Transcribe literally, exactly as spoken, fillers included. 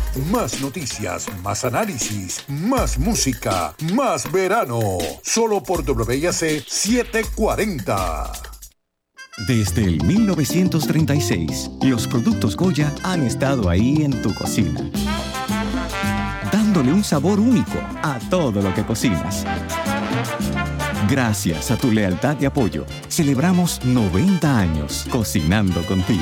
Más noticias, más análisis, más música, más verano. Solo por W I A C setecientos cuarenta. Desde el mil novecientos treinta y seis, los productos Goya han estado ahí en tu cocina, dándole un sabor único a todo lo que cocinas. Gracias a tu lealtad y apoyo, celebramos noventa años cocinando contigo.